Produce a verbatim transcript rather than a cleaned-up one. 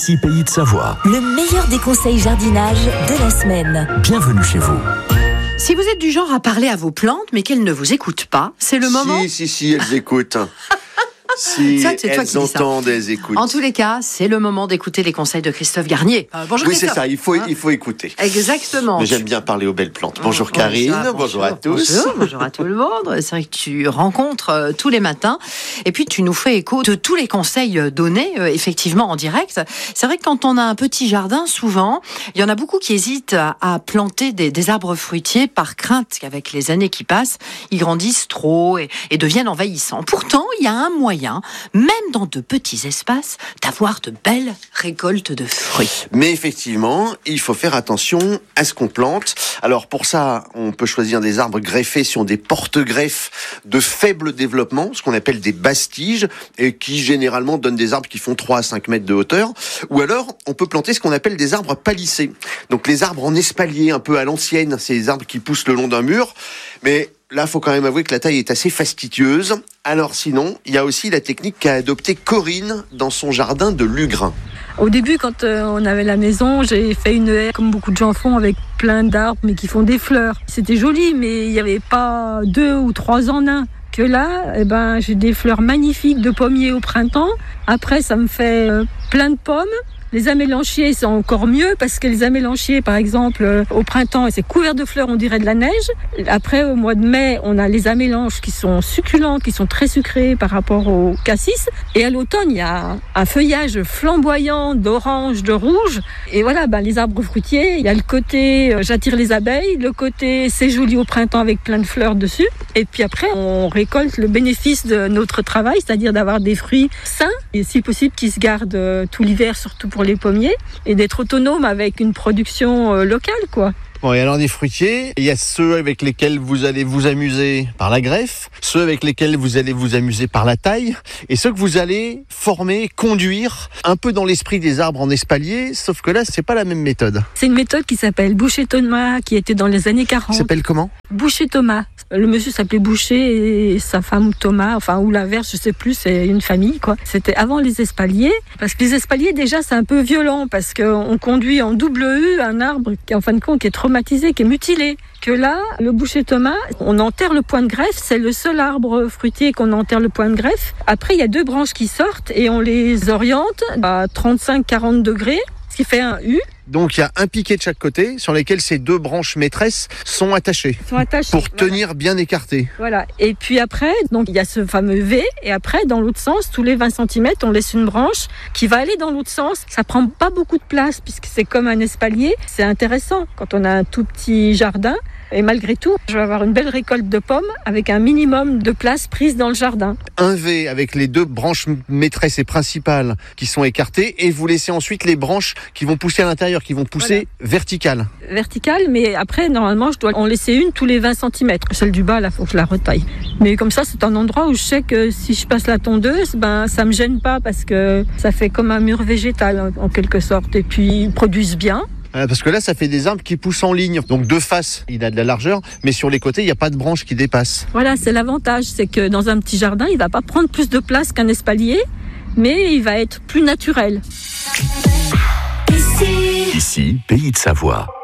Ici Pays de Savoie. Le meilleur des conseils jardinage de la semaine. Bienvenue chez vous. Si vous êtes du genre à parler à vos plantes, mais qu'elles ne vous écoutent pas, c'est le moment... Si, si, si, elles écoutent. Si Ça, c'est toi qui elles dis ça. entendent, elles écoutent. En tous les cas, c'est le moment d'écouter les conseils de Christophe Garnier. Euh, bonjour Oui, c'est Christophe. ça, il faut, Hein il faut écouter. Exactement. Mais j'aime bien parler aux belles plantes. Bonjour Oh, Karine, bonjour, bonjour à tous. Bonjour, bonjour à tout le monde. C'est vrai que tu rencontres euh, tous les matins et puis tu nous fais écho de tous les conseils euh, donnés euh, effectivement en direct. C'est vrai que quand on a un petit jardin, souvent, il y en a beaucoup qui hésitent à, à planter des, des arbres fruitiers par crainte qu'avec les années qui passent, ils grandissent trop et, et deviennent envahissants. Pourtant, il y a un moyen, même dans de petits espaces, d'avoir de belles récoltes de fruits. Mais effectivement, il faut faire attention à ce qu'on plante. Alors pour ça, on peut choisir des arbres greffés sur des porte-greffes de faible développement, ce qu'on appelle des bastiges, et qui généralement donnent des arbres qui font trois à cinq mètres de hauteur. Ou alors, on peut planter ce qu'on appelle des arbres palissés. Donc les arbres en espalier, un peu à l'ancienne, c'est les arbres qui poussent le long d'un mur. Mais là, il faut quand même avouer que la taille est assez fastidieuse. Alors sinon, il y a aussi la technique qu'a adoptée Corinne dans son jardin de Lugrin. Au début, quand euh, on avait la maison, j'ai fait une haie, comme beaucoup de gens font, avec plein d'arbres, mais qui font des fleurs. C'était joli, mais il n'y avait pas deux ou trois en un. Que là, eh ben, j'ai des fleurs magnifiques de pommiers au printemps. Après, ça me fait euh, plein de pommes. Les amélanchiers, c'est encore mieux parce que les amélanchiers, par exemple, euh, au printemps, c'est couvert de fleurs, on dirait de la neige. Après, au mois de mai, on a les amélanches qui sont succulentes, qui sont très sucrées par rapport au cassis. Et à l'automne, il y a un feuillage flamboyant d'orange, de rouge. Et voilà, ben, les arbres fruitiers, il y a le côté euh, j'attire les abeilles, le côté c'est joli au printemps avec plein de fleurs dessus. Et puis après, on récolte le bénéfice de notre travail, c'est-à-dire d'avoir des fruits sains et si possible qui se gardent euh, tout l'hiver, surtout pour les pommiers, et d'être autonome avec une production euh, locale, quoi. Bon, et alors des fruitiers, il y a ceux avec lesquels vous allez vous amuser par la greffe, ceux avec lesquels vous allez vous amuser par la taille, et ceux que vous allez former, conduire, un peu dans l'esprit des arbres en espalier, sauf que là, c'est pas la même méthode. C'est une méthode qui s'appelle Boucher Thomas, qui était dans les années quarante. Ça s'appelle comment ? Boucher Thomas. Le monsieur s'appelait Boucher et sa femme Thomas, enfin, ou l'inverse, je sais plus, c'est une famille, quoi. C'était avant les espaliers, parce que les espaliers, déjà, c'est un peu violent, parce qu'on conduit en double U un arbre qui, en fin de compte, qui est traumatisé, qui est mutilé. Que là, le Boucher Thomas, on enterre le point de greffe, c'est le seul arbre fruitier qu'on enterre le point de greffe. Après, il y a deux branches qui sortent et on les oriente à trente-cinq à quarante degrés, ce qui fait un U. Donc il y a un piquet de chaque côté sur lesquels ces deux branches maîtresses sont attachées, Sont attachés, pour voilà. tenir bien écartées. Voilà. Et puis après, donc il y a ce fameux V, et après, dans l'autre sens, tous les vingt centimètres, on laisse une branche qui va aller dans l'autre sens. Ça prend pas beaucoup de place puisque c'est comme un espalier. C'est intéressant quand on a un tout petit jardin. Et malgré tout, je vais avoir une belle récolte de pommes avec un minimum de place prise dans le jardin. Un V avec les deux branches maîtresses et principales qui sont écartées, et vous laissez ensuite les branches qui vont pousser à l'intérieur, qui vont pousser voilà. verticales. Verticale, mais après, normalement, je dois en laisser une tous les vingt centimètres. Celle du bas, là, il faut que je la retaille. Mais comme ça, c'est un endroit où je sais que si je passe la tondeuse, ben, ça me gêne pas parce que ça fait comme un mur végétal, en quelque sorte. Et puis, ils produisent bien. Parce que là, ça fait des arbres qui poussent en ligne. Donc de face, il a de la largeur, mais sur les côtés, il n'y a pas de branches qui dépassent. Voilà, c'est l'avantage. C'est que dans un petit jardin, il ne va pas prendre plus de place qu'un espalier, mais il va être plus naturel. Ici, Pays de Savoie.